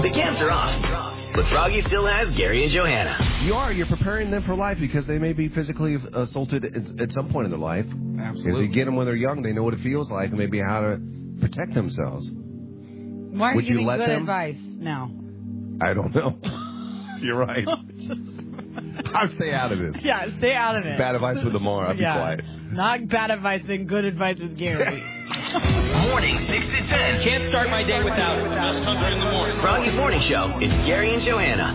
The camps are off, but Froggy still has Gary and Johanna. You're preparing them for life because they may be physically assaulted at some point in their life. Absolutely. If you get them when they're young, they know what it feels like and maybe how to protect themselves. Why are Would you giving let good them? advice now? I don't know. You're right. I'll stay out of this. Yeah, stay out of it. Bad advice with Lamar. I'll be quiet. Not bad advice, then good advice with Gary. Morning 6 to 10. Can't start my day without Just Country in the Morning. Froggy's Morning Show is Gary and Johanna.